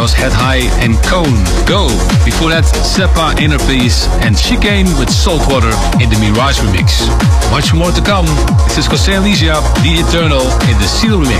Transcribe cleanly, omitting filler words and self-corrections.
was Head High and Cone, Go. Before that, Seppa, Inner Peace and Chicane with Saltwater in the Mirage remix. Much more to come. This is José Alicia, The Eternal in the Seal remix.